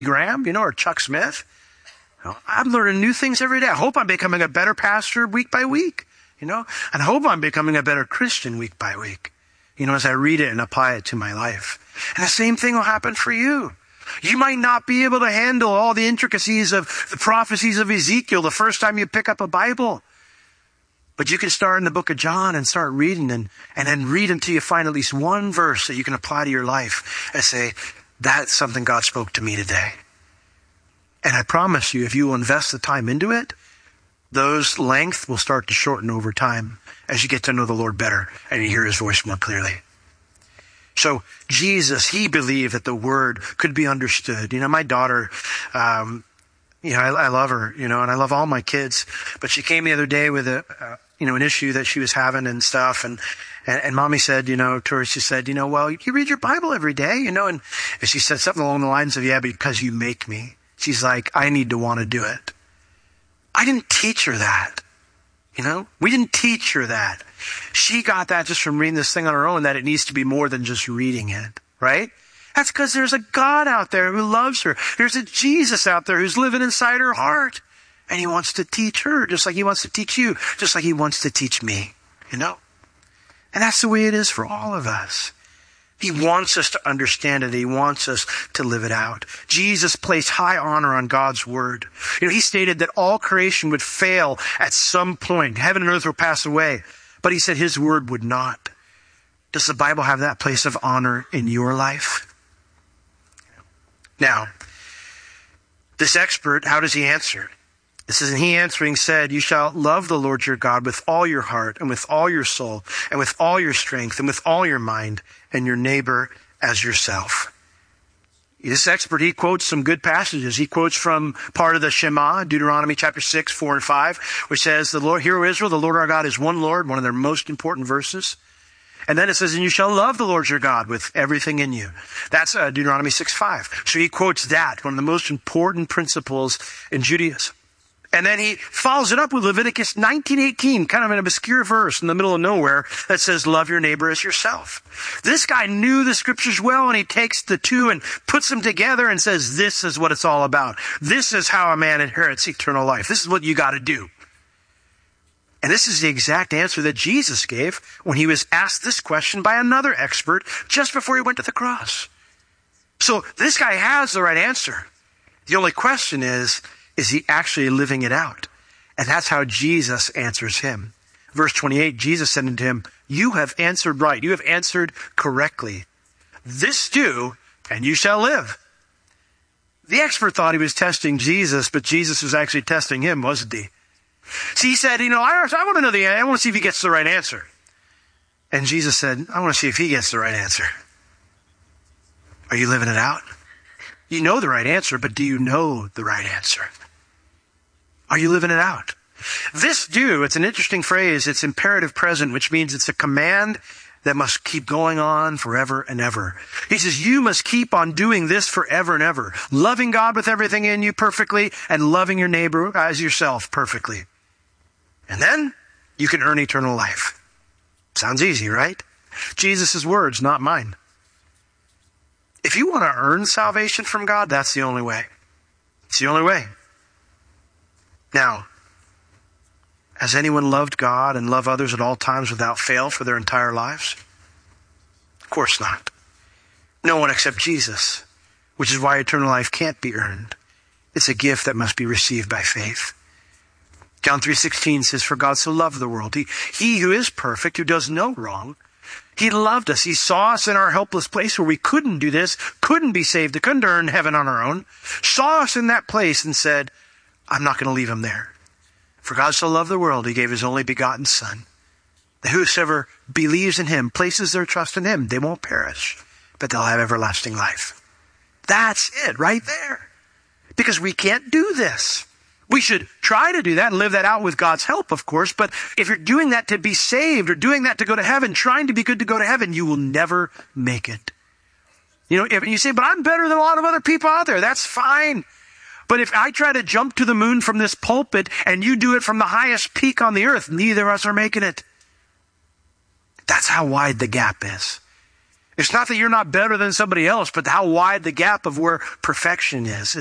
Graham, or Chuck Smith. I'm learning new things every day. I hope I'm becoming a better pastor week by week, and I hope I'm becoming a better Christian week by week, as I read it and apply it to my life. And the same thing will happen for you. You might not be able to handle all the intricacies of the prophecies of Ezekiel the first time you pick up a Bible. But you can start in the book of John and start reading and then read until you find at least one verse that you can apply to your life and say, that's something God spoke to me today. And I promise you, if you will invest the time into it, those lengths will start to shorten over time as you get to know the Lord better and you hear his voice more clearly. So Jesus, he believed that the word could be understood. My daughter, I love her, and I love all my kids, but she came the other day with an issue that she was having and stuff. And mommy said, to her, she said, well, you read your Bible every day, and she said something along the lines of, yeah, because you make me. She's like, I need to want to do it. I didn't teach her that. We didn't teach her that. She got that just from reading this thing on her own, that it needs to be more than just reading it, right? That's because there's a God out there who loves her. There's a Jesus out there who's living inside her heart. And he wants to teach her just like he wants to teach you, just like he wants to teach me, And that's the way it is for all of us. He wants us to understand it. He wants us to live it out. Jesus placed high honor on God's word. He stated that all creation would fail at some point. Heaven and earth will pass away. But he said his word would not. Does the Bible have that place of honor in your life? Now, this expert, how does he answer? It says, and he answering said, you shall love the Lord your God with all your heart and with all your soul and with all your strength and with all your mind, and your neighbor as yourself. This expert, he quotes some good passages. He quotes from part of the Shema, Deuteronomy chapter 6, 4 and 5, which says, the Lord, hear, O Israel, the Lord our God is one Lord, one of their most important verses. And then it says, and you shall love the Lord your God with everything in you. That's Deuteronomy 6, 5. So he quotes that, one of the most important principles in Judaism. And then he follows it up with Leviticus 19:18, kind of an obscure verse in the middle of nowhere that says, love your neighbor as yourself. This guy knew the scriptures well, and he takes the two and puts them together and says, this is what it's all about. This is how a man inherits eternal life. This is what you got to do. And this is the exact answer that Jesus gave when he was asked this question by another expert just before he went to the cross. So this guy has the right answer. The only question is he actually living it out? And that's how Jesus answers him. Verse 28, Jesus said unto him, you have answered right. You have answered correctly. This do, and you shall live. The expert thought he was testing Jesus, but Jesus was actually testing him, wasn't he? See, he said, I want to know I want to see if he gets the right answer. And Jesus said, I want to see if he gets the right answer. Are you living it out? You know the right answer, but do you know the right answer? Are you living it out? This do, it's an interesting phrase. It's imperative present, which means it's a command that must keep going on forever and ever. He says, you must keep on doing this forever and ever. Loving God with everything in you perfectly and loving your neighbor as yourself perfectly. And then you can earn eternal life. Sounds easy, right? Jesus' words, not mine. If you want to earn salvation from God, that's the only way. It's the only way. Now, has anyone loved God and loved others at all times without fail for their entire lives? Of course not. No one except Jesus, which is why eternal life can't be earned. It's a gift that must be received by faith. John 3:16 says, for God so loved the world. He who is perfect, who does no wrong, he loved us. He saw us in our helpless place where we couldn't do this, couldn't be saved, couldn't earn heaven on our own. Saw us in that place and said, I'm not going to leave him there. For God so loved the world, he gave his only begotten Son, that whosoever believes in him, places their trust in him, they won't perish, but they'll have everlasting life. That's it right there. Because we can't do this. We should try to do that and live that out with God's help, of course. But if you're doing that to be saved or doing that to go to heaven, trying to be good to go to heaven, you will never make it. If you say, but I'm better than a lot of other people out there. That's fine. But if I try to jump to the moon from this pulpit and you do it from the highest peak on the earth, neither of us are making it. That's how wide the gap is. It's not that you're not better than somebody else, but how wide the gap of where perfection is